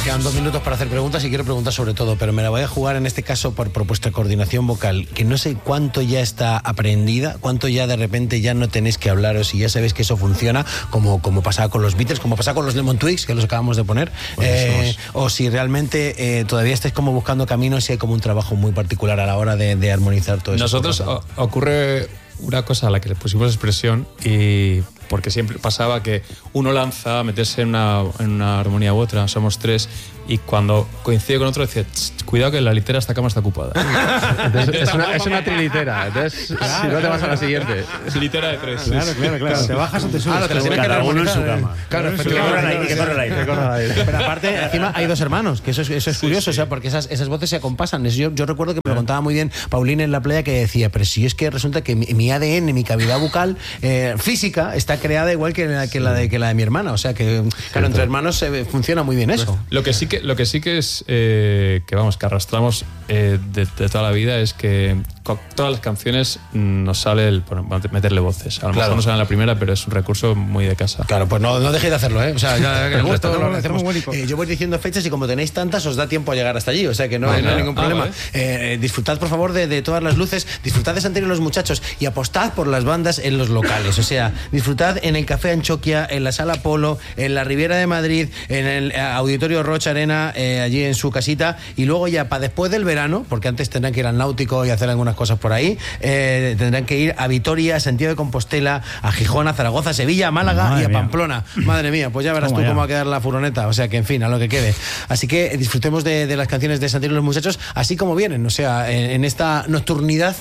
Quedan 2 minutos para hacer preguntas y quiero preguntar sobre todo, pero me la voy a jugar en este caso por vuestra coordinación vocal, que no sé cuánto ya está aprendida, cuánto ya de repente ya no tenéis que hablaros y ya sabéis que eso funciona, como pasaba con los Beatles, como pasaba con los Lemon Twigs, que los acabamos de poner, o si realmente todavía estáis como buscando caminos y hay como un trabajo muy particular a la hora de armonizar todo eso. Nosotros ocurre una cosa a la que le pusimos expresión, y porque siempre pasaba que uno lanza a meterse en una armonía u otra, somos tres, y cuando coincide con otro decía, cuidado que la litera esta cama está ocupada. Entonces, es una trilitera, entonces claro, si no te vas a la siguiente. Es litera de tres. Claro. ¿Te bajas o te subes? Te cada uno en su cama. Claro, que corra el aire. Pero aparte, encima hay 2 hermanos, que eso es curioso, o sea, porque esas voces se acompasan. Yo recuerdo que me lo contaba muy bien Paulina en la playa, que decía, pero si es que resulta que mi ADN, mi cavidad bucal física, está creada igual que la de mi hermana. O sea que, claro, entre hermanos funciona muy bien eso. Lo que sí que es que vamos, que arrastramos de toda la vida es que con todas las canciones nos sale meterle voces. A lo mejor no sale en la primera, pero es un recurso muy de casa. Claro, pues no dejéis de hacerlo, ¿eh? O sea, ya que gusto, lo hacemos. Yo voy diciendo fechas y como tenéis tantas, os da tiempo a llegar hasta allí. O sea que no hay ningún problema. Disfrutad, por favor, de todas las luces. Disfrutad de Santiago y los muchachos y apostad por las bandas en los locales. O sea, disfrutad en el Café Anchoquia, en la Sala Polo, en la Riviera de Madrid, en el Auditorio Rocha Arena, allí en su casita, y luego ya para después del verano, porque antes tendrán que ir al Náutico y hacer algunas cosas por ahí, tendrán que ir a Vitoria, a Santiago de Compostela, a Gijón, a Zaragoza, a Sevilla, a Málaga y a Pamplona. Madre mía, pues ya verás tú cómo va a quedar la furgoneta. O sea que, en fin, a lo que quede. Así que disfrutemos de las canciones de Santiago y los muchachos, así como vienen. O sea, en esta nocturnidad,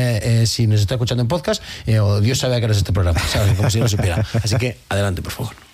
si nos está escuchando en podcast, o Dios sabe a qué hora es este programa, ¿sabes? Como si no supiera. Así que, adelante, por favor.